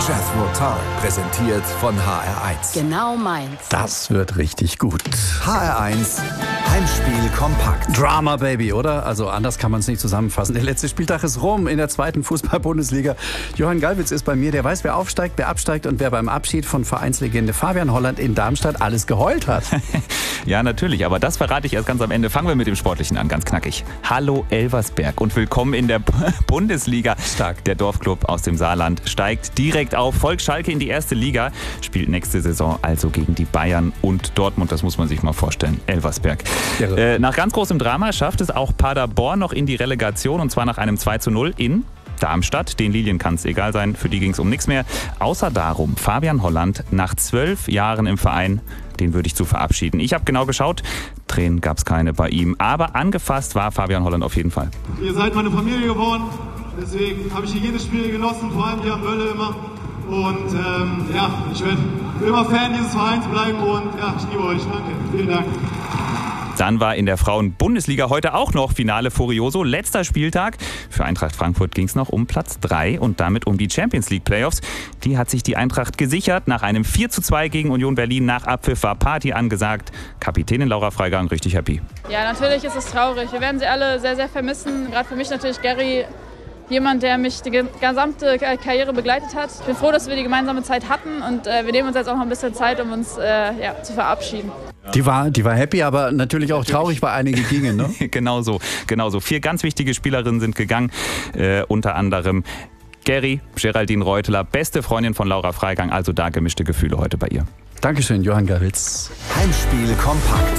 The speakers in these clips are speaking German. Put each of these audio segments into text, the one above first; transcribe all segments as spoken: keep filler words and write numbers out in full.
Jethro Tull, präsentiert von H R eins. Genau meins. Das wird richtig gut. H R eins Heimspiel kompakt. Drama Baby, oder? Also anders kann man es nicht zusammenfassen. Der letzte Spieltag ist rum in der zweiten Fußball-Bundesliga. Johann Gallwitz ist bei mir, der weiß, wer aufsteigt, wer absteigt und wer beim Abschied von Vereinslegende Fabian Holland in Darmstadt alles geheult hat. Ja, natürlich, aber das verrate ich erst ganz am Ende. Fangen wir mit dem Sportlichen an, ganz knackig. Hallo Elversberg und willkommen in der Bundesliga. Stark. Der Dorfclub aus dem Saarland steigt direkt auf, folgt Schalke in die erste Liga, spielt nächste Saison also gegen die Bayern und Dortmund. Das muss man sich mal vorstellen, Elversberg. Äh, nach ganz großem Drama schafft es auch Paderborn noch in die Relegation, und zwar nach einem zwei zu null in Darmstadt. Den Lilien kann es egal sein, für die ging es um nichts mehr. Außer darum, Fabian Holland nach zwölf Jahren im Verein, den würde ich zu verabschieden. Ich habe genau geschaut, Tränen gab es keine bei ihm, aber angefasst war Fabian Holland auf jeden Fall. Ihr seid meine Familie geworden, deswegen habe ich hier jedes Spiel genossen, vor allem hier am Mölle immer. Und ähm, ja, ich werde immer Fan dieses Vereins bleiben und ja, ich liebe euch. Danke, vielen Dank. Dann war in der Frauen-Bundesliga heute auch noch Finale Furioso. Letzter Spieltag. Für Eintracht Frankfurt ging es noch um Platz drei und damit um die Champions League Playoffs. Die hat sich die Eintracht gesichert. Nach einem vier zu zwei gegen Union Berlin nach Abpfiff war Party angesagt. Kapitänin Laura Freigang richtig happy. Ja, natürlich ist es traurig. Wir werden sie alle sehr, sehr vermissen. Gerade für mich natürlich Gary. Jemand, der mich die gesamte Karriere begleitet hat. Ich bin froh, dass wir die gemeinsame Zeit hatten und äh, wir nehmen uns jetzt auch noch ein bisschen Zeit, um uns äh, ja, zu verabschieden. Die war, die war happy, aber natürlich auch traurig, weil einige gingen, ne? Genau so, genau so. Vier ganz wichtige Spielerinnen sind gegangen, äh, unter anderem Gary, Geraldine Reuteler, beste Freundin von Laura Freigang, also da gemischte Gefühle heute bei ihr. Dankeschön, Johann Gallwitz. Heimspiel kompakt.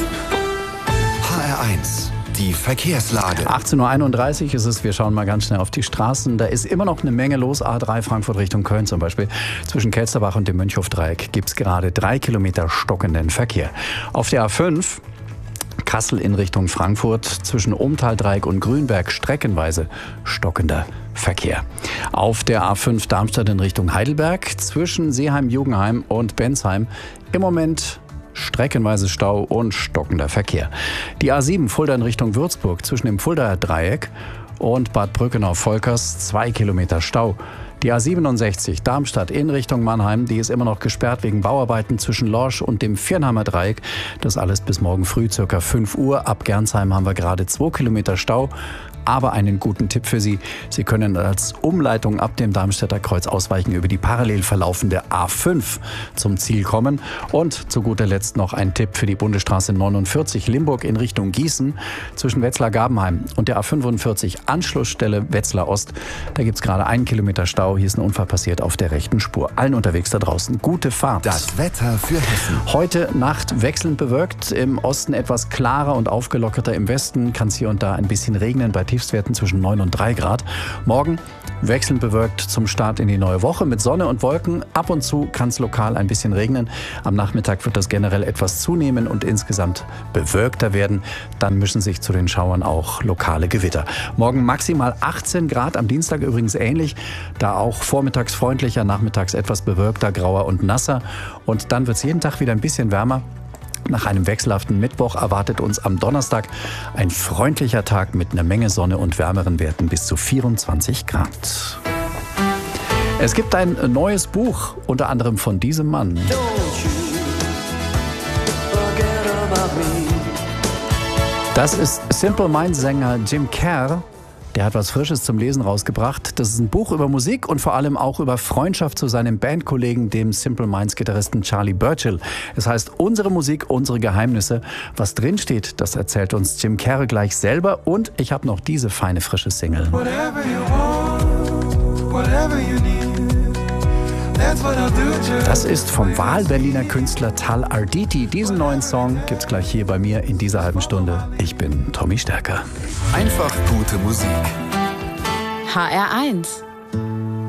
H R eins. Die Verkehrslage. achtzehn Uhr einunddreißig ist es. Wir schauen mal ganz schnell auf die Straßen. Da ist immer noch eine Menge los. A drei Frankfurt Richtung Köln zum Beispiel. Zwischen Kelsterbach und dem Mönchhofdreieck gibt es gerade drei Kilometer stockenden Verkehr. Auf der A fünf Kassel in Richtung Frankfurt zwischen Ohmtaldreieck und Grünberg streckenweise stockender Verkehr. Auf der A fünf Darmstadt in Richtung Heidelberg zwischen Seeheim-Jugenheim und Bensheim im Moment streckenweise Stau und stockender Verkehr. Die A sieben Fulda in Richtung Würzburg zwischen dem Fuldaer Dreieck und Bad Brückenau-Volkers zwei Kilometer Stau. Die A siebenundsechzig Darmstadt in Richtung Mannheim, die ist immer noch gesperrt wegen Bauarbeiten zwischen Lorsch und dem Viernheimer Dreieck. Das alles bis morgen früh, circa fünf Uhr. Ab Gernsheim haben wir gerade zwei Kilometer Stau. Aber einen guten Tipp für Sie. Sie können als Umleitung ab dem Darmstädter Kreuz ausweichen über die parallel verlaufende A fünf zum Ziel kommen. Und zu guter Letzt noch ein Tipp für die Bundesstraße neunundvierzig Limburg in Richtung Gießen zwischen Wetzlar-Gabenheim und der A fünfundvierzig Anschlussstelle Wetzlar Ost. Da gibt es gerade einen Kilometer Stau. Hier ist ein Unfall passiert auf der rechten Spur. Allen unterwegs da draußen gute Fahrt. Das Wetter für Hessen. Heute Nacht wechselnd bewölkt. Im Osten etwas klarer und aufgelockerter. Im Westen kann es hier und da ein bisschen regnen bei Tiefstwerten zwischen neun und drei Grad. Morgen wechselnd bewölkt zum Start in die neue Woche mit Sonne und Wolken. Ab und zu kann es lokal ein bisschen regnen. Am Nachmittag wird das generell etwas zunehmen und insgesamt bewölkter werden. Dann mischen sich zu den Schauern auch lokale Gewitter. Morgen maximal achtzehn Grad, am Dienstag übrigens ähnlich. Da auch vormittags freundlicher, nachmittags etwas bewölkter, grauer und nasser. Und dann wird es jeden Tag wieder ein bisschen wärmer. Nach einem wechselhaften Mittwoch erwartet uns am Donnerstag ein freundlicher Tag mit einer Menge Sonne und wärmeren Werten bis zu vierundzwanzig Grad. Es gibt ein neues Buch, unter anderem von diesem Mann. Das ist Simple Minds-Sänger Jim Kerr. Der hat was Frisches zum Lesen rausgebracht. Das ist ein Buch über Musik und vor allem auch über Freundschaft zu seinem Bandkollegen, dem Simple Minds-Gitarristen Charlie Burchill. Es heißt Unsere Musik, unsere Geheimnisse. Was drinsteht, das erzählt uns Jim Kerr gleich selber. Und ich habe noch diese feine, frische Single. Whatever you want, whatever you need, that's what I'll do. Das ist vom Wahlberliner Künstler Tal Arditi. Diesen neuen Song gibt's gleich hier bei mir in dieser halben Stunde. Ich bin Tommy Stärker. Einfach gute Musik. H R eins